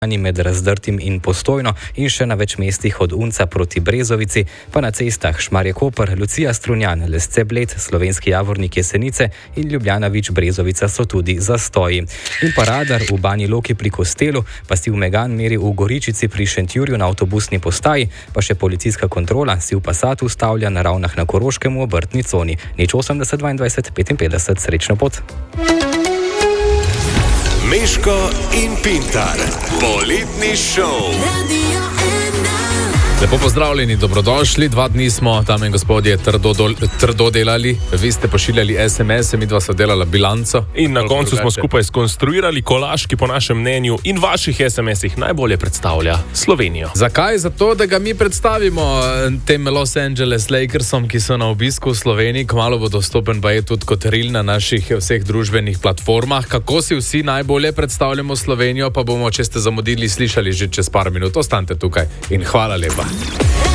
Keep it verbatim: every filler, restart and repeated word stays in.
med Razdrtim in Postojno in še na več mestih od Unca proti Brezovici, pa na cestah Šmarje-Koper, Lucija Strunjan, Lesce-Bled, Slovenski Javornik Jesenice in Ljubljana-Vič-Brezovica so tudi zastoji. In pa radar v Bani Loki pri Kostelu, pa si v Megan meri v Goričici pri Šentjurju na avtobusni postaji, pa še policijska kontrola si v Passatu ustavlja na Ravnah na Koroškem v obrtni coni. Nič osemdeset dvaindvajset petinpetdeset, srečno pot. Meško in Pintar, poletni šov. Lepo pozdravljeni, dobrodošli. Dva dni smo, dame in gospodje, trdo, dol, trdo delali. Vi ste pošiljali es em es, mi dva sva delala bilanco. In na koncu smo skupaj skonstruirali kolaž, ki po našem mnenju in vaših es em esih najbolje predstavlja Slovenijo. Zakaj? Zato, da ga mi predstavimo tem Los Angeles Lakersom, ki so na obisku v Sloveniji. Kmalu bo dostopen pa je tudi kot reel na naših vseh družbenih platformah. Kako si vsi najbolje predstavljamo Slovenijo, pa bomo, če ste zamudili, slišali že čez par minut. Ostanite tukaj in hvala lepa.